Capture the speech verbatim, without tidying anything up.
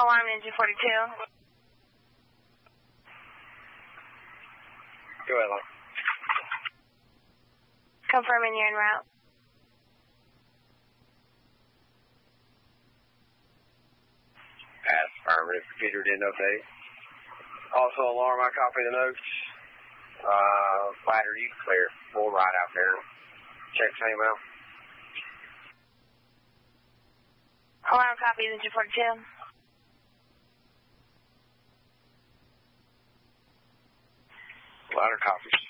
Alarm engine forty-two. Go ahead, Alarm. Confirming you're en route. Affirmative. Computer didn't update. Also, Alarm, I copy the notes. Uh, ladder, you clear. Full right out there. Check same out. Alarm copy, engine forty-two. Ladder copies.